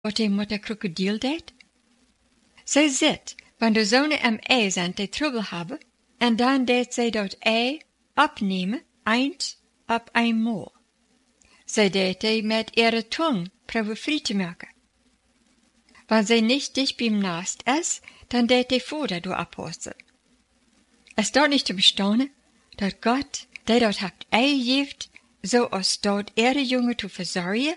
wat hij met de krokodil deed? Zij zit, wanneer de zonen am ei zijn die trouble hebben, en dan deed zij dat ei opnemen, eind op eenmaal. Zij deed hij met ihre tong probeer vrij te maken. Wenn zij nicht dicht beim Nast is, dann deed hij Vater door abhosten. Es dort nicht zu bestaunen, dat Gott, der dort habt ei geeft, so als dort ihre Junge zu verzorgen?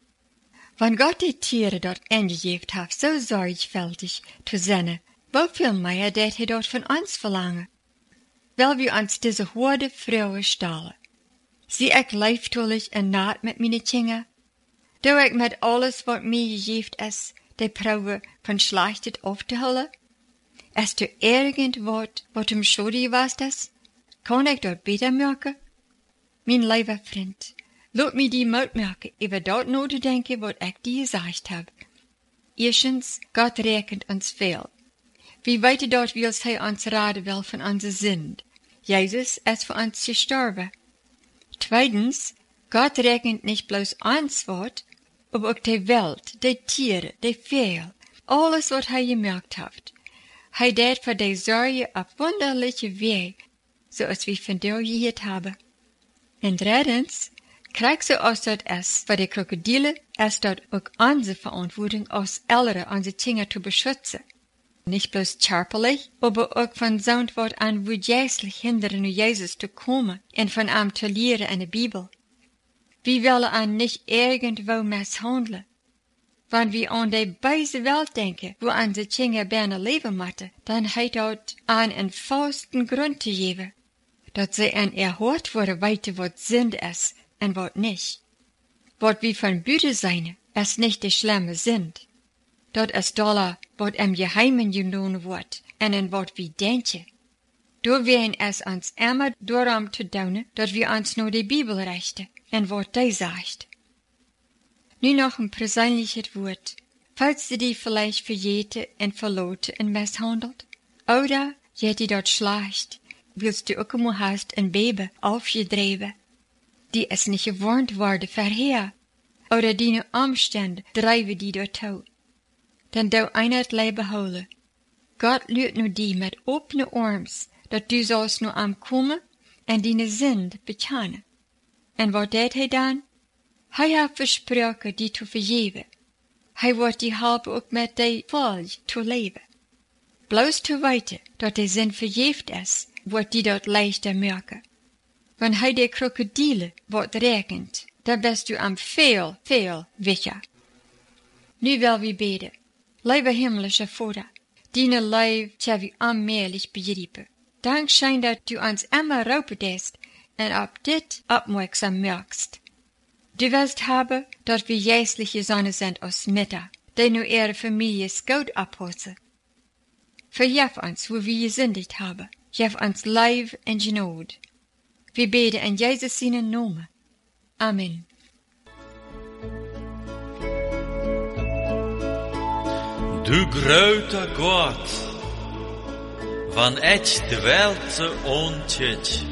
Wenn Gott die Tiere dort eingejeft hat, so sorgfältig zu sein, wofür mehr deed hij dort von uns verlangen? Weil wir uns diese Horde Frauen stahlen. Zie ik liefdollig en naad met meine Kinder? Doe ik met alles wat mir gegeven is, de Probe von Schlechtet auf te hullen? Is er irgendwas, wat schuldig was das? Kann ich dort beter merken? Mein lieber Freund, laat mich die Mut merken, über dort nur zu denken, wat ich dir gesagt hab. Erstens, Gott rekent uns veel. Wie weten dort wils hij uns raden will von onze Sünd. Jesus ist für uns gestorben. Zweitens, Gott rekent nicht bloß uns Wort, aber auch die Welt, die Tiere, die Vögel, alles wat hij gemerkt hat. Hij deed für die Sorge auf wunderliche Wege, so als wir von dir gehört haben. Und drittens, krijg so als dat es für die Krokodile, ist dort auch unsere Verantwortung als Eltern unsere Kinder zu beschützen. Nicht bloß körperlich, aber auch von Sound wat an woedjäslich hinderen, Jesus zu kommen und von ihm zu lehren in der Bibel. Wir wollen an nicht irgendwo misshandeln. Wenn wir an die böse Welt denken, wo unsere Kinder gerne leben müssen, dann hat dort einen festen Grund zu geben, dass sie an erhört worden weiter, was Sünde ist und was nicht. Was wir von Büte sein, ist nicht die schlimme Sünde. Dat is dollar wat im Geheimen genomen wordt en in wat we denken. Door werden es ons immer darum te doen, dat we ons nur die Bibel richten en wat die sagt. Nu noch ein persönliches Wort. Falls du die vielleicht verjeten en verloten en misshandelt, oder je die dort schlecht, willst du auch mal hast ein Baby aufgedreven, die es nicht gewarnt worden vorher, oder die Umstände dreiben die dort tot. Dan dou einer het Leben holen. Gott lügt nu die met opene arms, dat du sollst nu aankomen en die Sünd bekennen. En wat deed hij dan? Hij heeft versproken die te vergeven. Hij wordt die helpen ook met die volg te leven. Bloos te weten dat die Sünd vergeeft is, wordt die dat leichter merken. Wenn hij die krokodile wordt rekent, dan bist du am veel, veel wicher. Nu wil we beden. Lieber himmlischer Vater, deine Leib tja wie allmählich begrieben. Dank scheint, dass du uns immer raupedest und ab dit aufmerksam merkst. Du wirst haben, dass wir jäsliche Sonne sind aus Mütter, die nur ihre Familie gut abholen. Vergib uns, wo wir gesündigt haben. Gib uns Leib und Gnade. Wir beten in Jesus seinen Namen. Amen. Du grote Gott, wann ich de Welt so ontjet,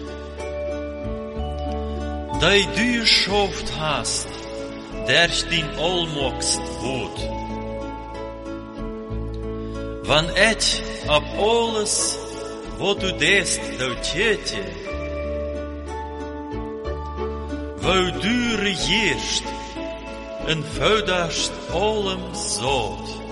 die du geschaffen hast, der dein Allmachst Wort. Wann ich ab alles, wo du dest, doutjetje, wo du regierst en vouderst allem zout.